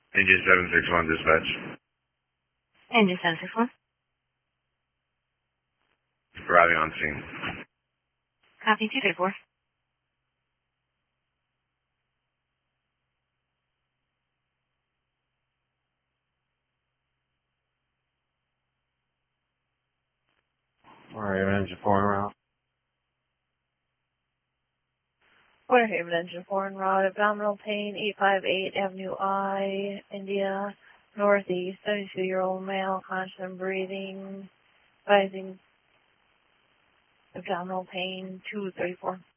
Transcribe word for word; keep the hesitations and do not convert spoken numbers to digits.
Engine seven six one dispatch. Engine seven six one. Arriving on scene. Copy two three four. Alright, engine four en route. Waterhaven engine four en route, abdominal pain, eight five eight Avenue I, India, Northeast, seventy-two-year-old male, conscious and breathing, advising abdominal pain, two thirty-four.